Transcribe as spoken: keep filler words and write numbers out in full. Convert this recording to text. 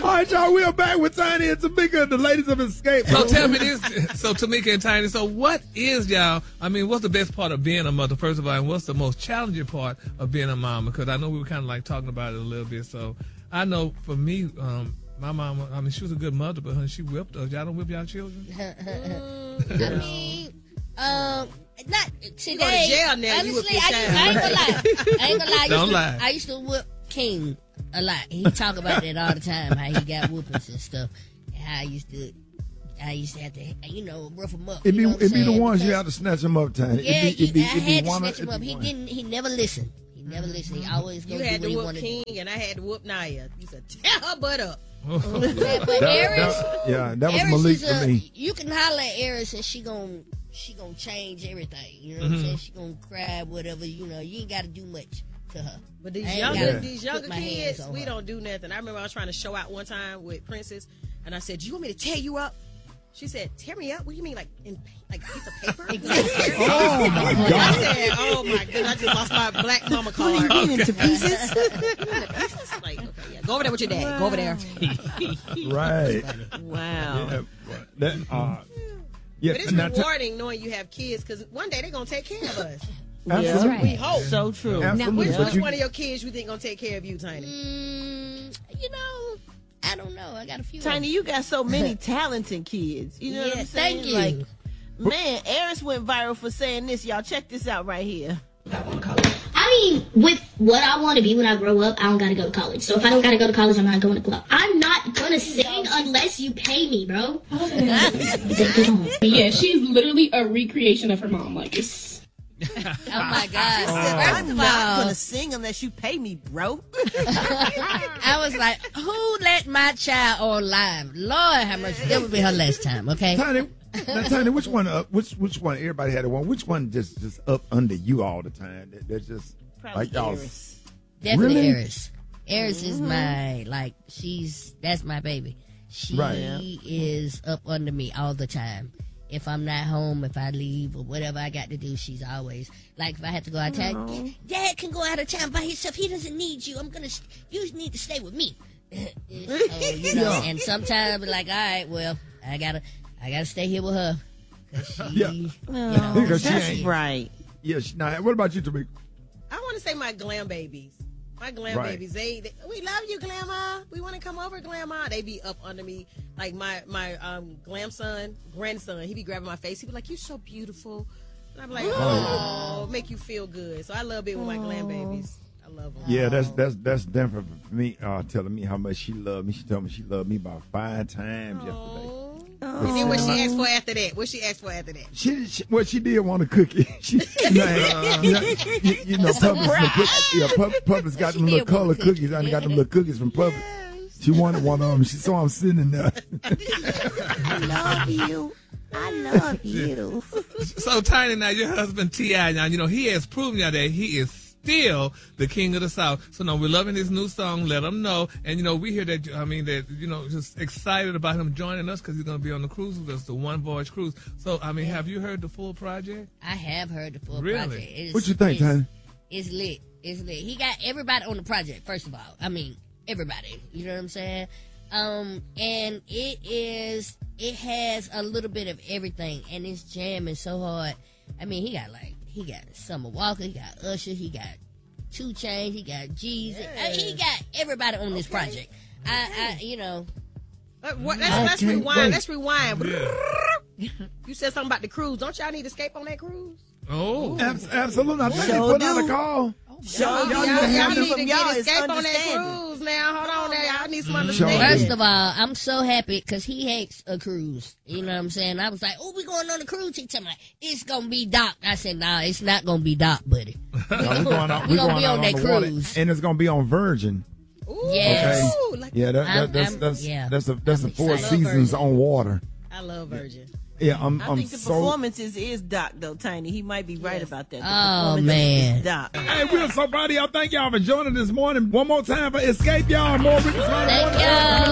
right, y'all, we're back with Tiny and Tamika, the ladies of Escape. So tell me this, so Tamika and Tiny, so what is y'all, I mean, what's the best part of being a mother, first of all, and what's the most challenging part of being a mom? Because I know we were kind of like talking about it a little bit, so I know for me, um, my mom, I mean, she was a good mother, but honey, she whipped us. Y'all don't whip y'all children? I mean, um, not today. You go to jail now, honestly, you whip your I, child. I ain't gonna lie. I ain't gonna lie. I used Don't to, lie. I used to whip King a lot. He talk about that all the time, how he got whoopings and stuff. And how I used to, I used to have to, you know, rough him up. It be, you know it be the ones because, you have to snatch them up, Tiny. Yeah, it be, it be, he, I it be had to one snatch of, him up. He one. didn't. He never listened. He never listened. He always You gonna had do to what he whoop wanted to do. King, and I had to whoop Naya. You said, tear her butt up. Yeah, but That- Eris, that- yeah, that was Eris Malik is to a, me. You can holler at Eris and she gon' she gonna change everything. You know what Mm-hmm. I'm saying? She gonna cry, whatever. You know, you ain't got to do much to her. But these I ain't younger, gotta these put younger my hands kids, on we her. don't do nothing. I remember I was trying to show out one time with Princess, and I said, "Do you want me to tear you up?" She said, "Tear me up? What do you mean, like in like a piece of paper?" Oh, my I God. said, "Oh my goodness, I just lost my black mama card." You mean into pieces? Like, okay, yeah, go over there with your dad. Go over there. Right. Wow. Yeah, but that, uh, yeah, But it's now, Ti- rewarding knowing you have kids because one day they're gonna take care of us. absolutely. Yeah. We hope. So true. Absolutely. Which, but which you- one of your kids you think gonna take care of you, Tiny? Mm, you know, I don't know. I got a few. Tiny, you got so many talented kids. You know what Yeah, I'm saying? thank you. Like, man, Eris went viral for saying this. Y'all check this out right here. I mean, with what I want to be when I grow up, I don't gotta go to college. So if I don't gotta go to college, I'm not going to club. I'm not gonna sing unless you pay me, bro. Yeah, she's literally a recreation of her mom. Like, it's. Oh my God! I'm First of not all, gonna sing unless you pay me, bro. I was like, who let my child on live? Lord have mercy. That would be her last time. Okay. Tiny, now, Tiny, which one? Uh, which which one? Everybody had one. Which one just just up under you all the time? That, that's just Probably like y'all. Eris. Definitely Really? Eris. Eris is my, like, she's, that's my baby. She Right. is up under me all the time. If I'm not home, if I leave or whatever I got to do, she's always, like, if I have to go out of town, Dad can go out of town by himself. He doesn't need you. I'm going to, you need to stay with me. So, you know, and sometimes, like, all right, well, I got to, I got to stay here with her. 'Cause she, Yeah. you know, Because she That's ain't- right. Yeah. She, now, what about you, Tamika? I want to say my glam babies. My glam Right. babies, they, they we love you, Glamma. We want to come over, Glamma. They be up under me. Like my my um glam son, grandson, he be grabbing my face. He be like, "You're so beautiful," and I'm like, "Oh, make you feel good." So I love being with my glam babies. I love them. Yeah, that's that's that's different for me. Uh, telling me how much she loved me. She told me she loved me about five times yesterday. And then what she asked for after that? What she asked for after that? She, she well, she did want a cookie. She, you know, you know, you, you know Publix, put, yeah, Pub, Publix got them did little color want a cookie. cookies. I got them little cookies from Publix. She wanted one of them. She saw I'm sitting in there. I love you. I love you. So Tiny, now your husband T I now, you know, he has proven now that he is still the king of the South. So now we're loving his new song, Let Him Know. And you know, we hear that, I mean, that, you know, just excited about him joining us because he's going to be on the cruise with us, the One Voyage Cruise. So, I mean, have you heard the full project? I have heard the full Really? project. It's, What you think, it's, Tiny? It's lit. It's lit. He got everybody on the project, first of all. I mean, everybody. You know what I'm saying? Um, and it is, it has a little bit of everything, and it's jamming so hard. I mean, he got like, he got Summer Walker, he got Usher, he got two Chainz, he got G's. I mean, he got everybody on this project. I, I, you know. Uh, what, let's, let's Okay, rewind. wait. Let's rewind. Yeah. You said something about the cruise. Don't y'all need escape on that cruise? Oh. Abs- absolutely. I think they Sure put out do. a call. Sure, Y'all, y'all, y'all, need y'all to need to from get y'all is escape on that understanding. cruise now. Hold on there. Y'all need some Sure. understanding. First of all, I'm so happy because he hates a cruise. You know what I'm saying? I was like, oh, we going on a cruise. He told me, it's going to be docked. I said, nah, it's not going to be docked, buddy. No, we're going out, We we're gonna going be out on that the water, cruise. and it's going to be on Virgin. Ooh, Yes. like, Yeah, that, I'm- that, that's I'm- that's yeah. that's the that's I'm the four excited. seasons on water. I love Virgin. Yeah, I'm I I'm think the so. performances is Doc though, Tiny. He might be right Yes. about that. The Oh, performances man. is Doc. Hey, we're so proud of y'all. Thank y'all for joining this morning. One more time for Escape, y'all. More Ricky Smiley. Thank y'all.